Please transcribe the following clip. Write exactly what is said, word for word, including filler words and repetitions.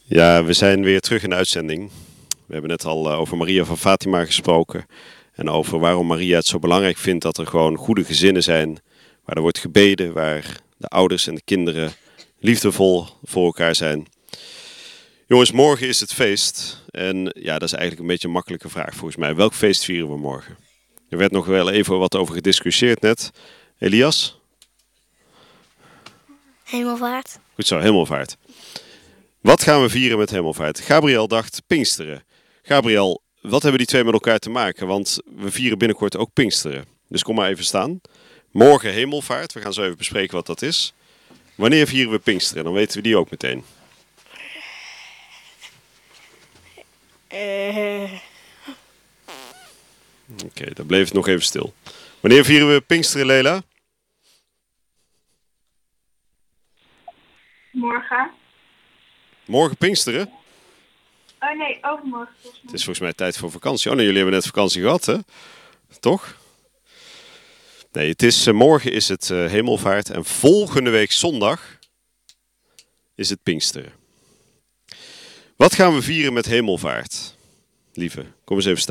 Ja, we zijn weer terug in de uitzending. We hebben net al uh, over Maria van Fatima gesproken. En over waarom Maria het zo belangrijk vindt dat er gewoon goede gezinnen zijn. Waar er wordt gebeden, waar de ouders en de kinderen liefdevol voor elkaar zijn. Jongens, morgen is het feest. En ja, dat is eigenlijk een beetje een makkelijke vraag volgens mij. Welk feest vieren we morgen? Er werd nog wel even wat over gediscussieerd net. Elias? Hemelvaart. Goed zo, hemelvaart. Wat gaan we vieren met hemelvaart? Gabriel dacht Pinksteren. Gabriel, wat hebben die twee met elkaar te maken? Want we vieren binnenkort ook Pinksteren. Dus kom maar even staan. Morgen hemelvaart. We gaan zo even bespreken wat dat is. Wanneer vieren we Pinksteren? Dan weten we die ook meteen. Uh... Oké, okay, dan bleef het nog even stil. Wanneer vieren we Pinksteren, Leila? Morgen. Morgen Pinksteren? Oh nee, overmorgen. Het is volgens mij tijd voor vakantie. Oh nee, jullie hebben net vakantie gehad, hè? Toch? Nee, het is, uh, morgen is het uh, hemelvaart en volgende week zondag is het Pinksteren. Wat gaan we vieren met hemelvaart? Lieve, kom eens even staan.